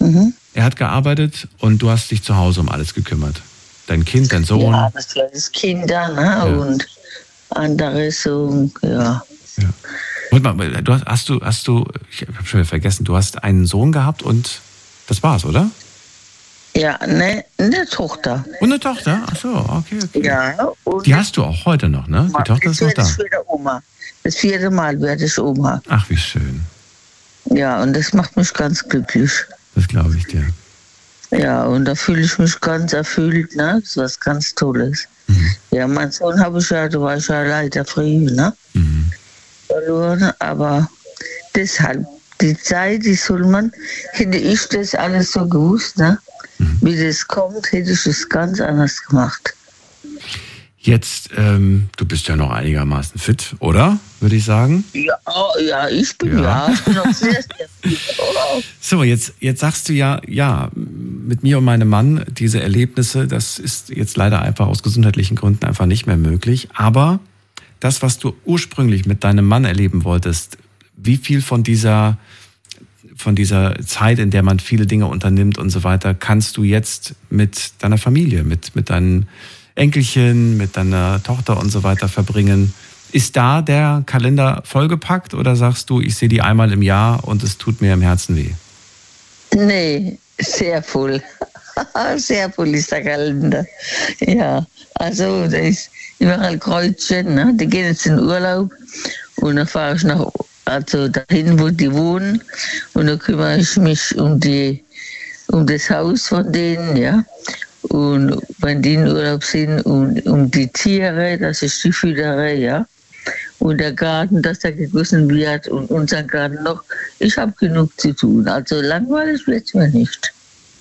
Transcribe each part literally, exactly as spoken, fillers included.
Mhm. Er hat gearbeitet und du hast dich zu Hause um alles gekümmert. Dein Kind, dein Sohn. Ja, das war das Kinder, ne? Ja. Und andere so, ja. Ja. Warte mal, du hast, hast du, hast du, ich habe schon wieder vergessen, du hast einen Sohn gehabt und das war's, oder? Ja, ne, eine Tochter. Und eine Tochter? Ach so, okay, okay. Ja. Und Die hast du auch heute noch, ne? Die Tochter ist noch da. Das vierte Oma. Das vierte Mal werde ich Oma. Ach, wie schön. Ja, und das macht mich ganz glücklich. Das glaube ich dir. Ja, und da fühle ich mich ganz erfüllt, ne? Das ist was ganz Tolles. Mhm. Ja, mein Sohn habe ich ja, da war ich ja leider früh, ne? Mhm. Verloren, aber deshalb, die Zeit, die soll man, hätte ich das alles so gewusst, ne? Mhm. Wie das kommt, hätte ich es ganz anders gemacht. Jetzt, ähm, du bist ja noch einigermaßen fit, oder? Würde ich sagen. Ja, oh, ja, ich bin Ja. ja, ich bin noch sehr, sehr fit. Oh. So, jetzt, jetzt sagst du ja, ja, mit mir und meinem Mann, diese Erlebnisse, das ist jetzt leider einfach aus gesundheitlichen Gründen einfach nicht mehr möglich. Aber das, was du ursprünglich mit deinem Mann erleben wolltest, wie viel von dieser, von dieser Zeit, in der man viele Dinge unternimmt und so weiter, kannst du jetzt mit deiner Familie, mit, mit deinen Enkelchen, mit deiner Tochter und so weiter verbringen? Ist da der Kalender vollgepackt oder sagst du, ich sehe die einmal im Jahr und es tut mir im Herzen weh? Nee, sehr voll. Sehr voll ist der Kalender. Ja, also da ist überall Kreuzchen, ne? Die gehen jetzt in Urlaub und dann fahre ich nach, also dahin, wo die wohnen, und dann kümmere ich mich um die, um das Haus von denen, ja. Und wenn die in Urlaub sind, und um die Tiere, dass ich die füttere, ja. Und der Garten, dass der gegossen wird und unseren Garten noch. Ich habe genug zu tun. Also langweilig wird es mir nicht.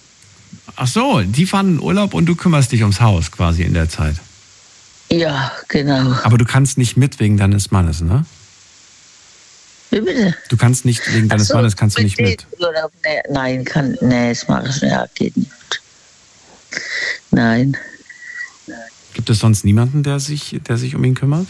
Ach so, die fahren in Urlaub und du kümmerst dich ums Haus quasi in der Zeit. Ja, genau. Aber du kannst nicht mit wegen deines Mannes, ne? Wie bitte? Du kannst nicht wegen deines Ach so, Mannes kannst du nicht mit. Urlaub, nee, nein, kann, nee, das mache ich nicht. Ja, geht nicht. Nein. Gibt es sonst niemanden, der sich, der sich um ihn kümmert?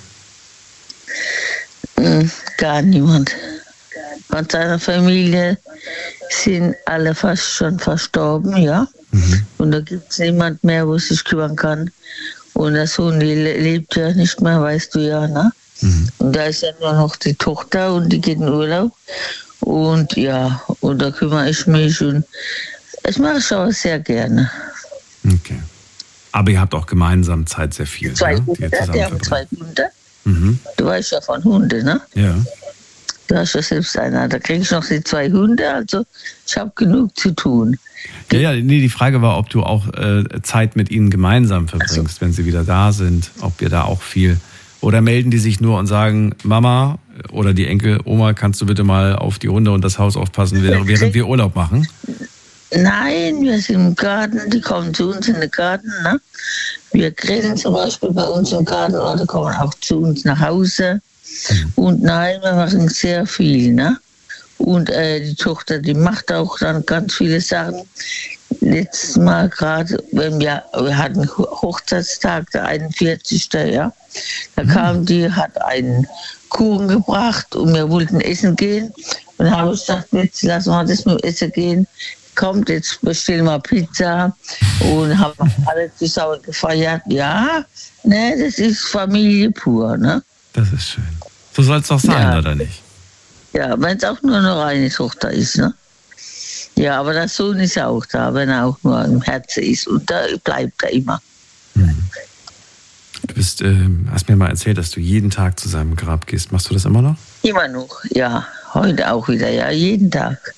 Hm, gar niemand. Von seiner Familie sind alle fast schon verstorben, ja. Mhm. Und da gibt es niemand mehr, wo sich kümmern kann. Und der Sohn, die lebt ja nicht mehr, weißt du ja, ne? Mhm. Und da ist ja nur noch die Tochter und die geht in Urlaub. Und ja, und da kümmere ich mich und ich mache es auch sehr gerne. Okay. Aber ihr habt auch gemeinsam Zeit sehr viel, zwei ne? Hunde, wir haben zwei Hunde. Mhm. Du weißt ja von Hunden, ne? Ja. Du hast ja selbst einer. Da kriege ich noch die zwei Hunde, also ich habe genug zu tun. Ja, ja, nee, die Frage war, ob du auch äh, Zeit mit ihnen gemeinsam verbringst, so, wenn sie wieder da sind, ob ihr da auch viel... Oder melden die sich nur und sagen, Mama oder die Enkel, Oma, kannst du bitte mal auf die Hunde und das Haus aufpassen, während wir Urlaub machen? Nein, wir sind im Garten, die kommen zu uns in den Garten. Ne? Wir grillen zum Beispiel bei uns im Garten oder kommen auch zu uns nach Hause. Mhm. Und nein, wir machen sehr viel. Ne? Und äh, die Tochter, die macht auch dann ganz viele Sachen. Letztes Mal gerade, wenn wir, wir hatten Hochzeitstag, der einundvierzigste Ja, da mhm. kam die, hat einen Kuchen gebracht und wir wollten essen gehen. Und dann habe ich gesagt, jetzt lassen wir das mit Essen gehen. Kommt, jetzt bestellen wir Pizza und haben alle zusammen gefeiert. Ja, ne, das ist Familie pur, ne? Das ist schön. So soll es doch sein, ja. Oder nicht? Ja, wenn es auch nur noch eine Tochter ist, ne? Ja, aber der Sohn ist auch da, wenn er auch nur im Herzen ist. Und da bleibt er immer. Mhm. Du bist, äh, hast mir mal erzählt, dass du jeden Tag zu seinem Grab gehst. Machst du das immer noch? Immer noch, ja. Heute auch wieder, ja, jeden Tag.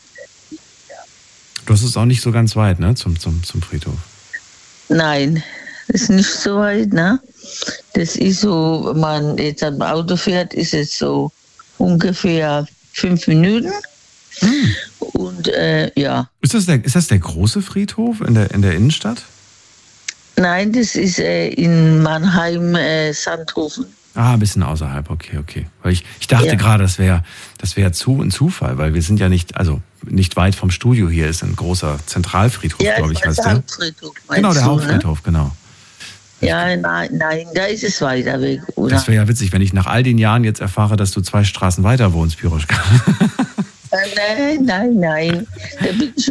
Du hast es auch nicht so ganz weit, ne, zum, zum, zum Friedhof? Nein, das ist nicht so weit, ne? Das ist so, wenn man jetzt am Auto fährt, ist es so ungefähr fünf Minuten. Hm. Und äh, ja. Ist das, der, ist das der große Friedhof in der, in der Innenstadt? Nein, das ist äh, in Mannheim, äh, Sandhofen. Ah, ein bisschen außerhalb, okay, okay. Weil ich, ich dachte ja. gerade, das wäre das wär zu ein Zufall, weil wir sind ja nicht, also nicht weit vom Studio hier ist ein großer Zentralfriedhof, ja, glaube ich, heißt der. Hauptfriedhof, genau, der du, Hauptfriedhof, ne? Genau. Ja, nein, nein, da ist es weiter weg, oder? Das wäre ja witzig, wenn ich nach all den Jahren jetzt erfahre, dass du zwei Straßen weiter wohnst, Piroschka. Nein, nein, nein. Da bin ich